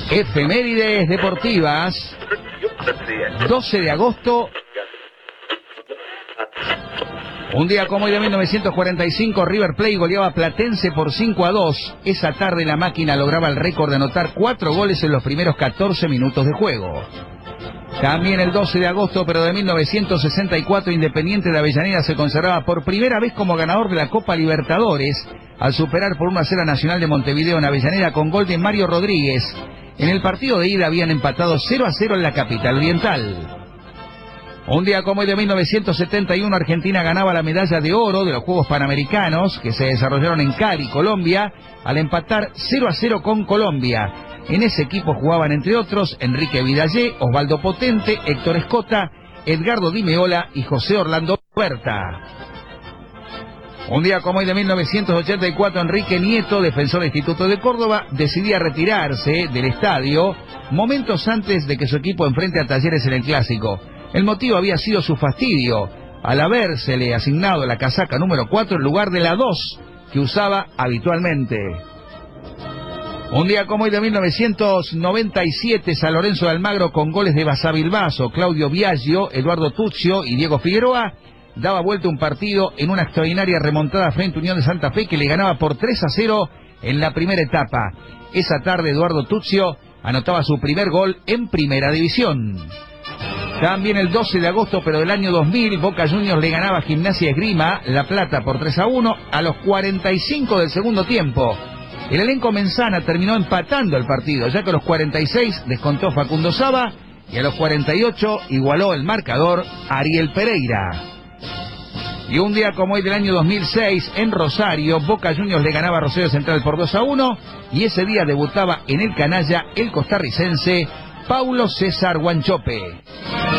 Efemérides deportivas. 12 de agosto. Un día como hoy de 1945, River Plate goleaba a Platense por 5-2. Esa tarde la máquina lograba el récord de anotar 4 goles en los primeros 14 minutos de juego. También el 12 de agosto, pero de 1964, Independiente de Avellaneda se consagraba por primera vez como ganador de la Copa Libertadores, al superar por 1-0 a Nacional de Montevideo en Avellaneda con gol de Mario Rodríguez. En el partido de ida habían empatado 0-0 en la capital oriental. Un día como hoy de 1971, Argentina ganaba la medalla de oro de los Juegos Panamericanos, que se desarrollaron en Cali, Colombia, al empatar 0-0 con Colombia. En ese equipo jugaban, entre otros, Enrique Vidallé, Osvaldo Potente, Héctor Escota, Edgardo Di Meola y José Orlando Huerta. Un día como hoy de 1984, Enrique Nieto, defensor del Instituto de Córdoba, decidía retirarse del estadio momentos antes de que su equipo enfrente a Talleres en el Clásico. El motivo había sido su fastidio al habérsele asignado la casaca número 4 en lugar de la 2 que usaba habitualmente. Un día como hoy de 1997, San Lorenzo de Almagro, con goles de Basavilbaso, Claudio Biagio, Eduardo Tuccio y Diego Figueroa, daba vuelta un partido en una extraordinaria remontada frente a Unión de Santa Fe, que le ganaba por 3-0 en la primera etapa. Esa tarde Eduardo Tuccio anotaba su primer gol en Primera División. También el 12 de agosto, pero del año 2000, Boca Juniors le ganaba a Gimnasia Esgrima La Plata por 3-1 a los 45 del segundo tiempo. El elenco Menzana terminó empatando el partido, ya que a los 46 descontó Facundo Saba y a los 48 igualó el marcador Ariel Pereira. Y un día como hoy del año 2006, en Rosario, Boca Juniors le ganaba a Rosario Central por 2-1 y ese día debutaba en el canalla el costarricense Paulo César Wanchope.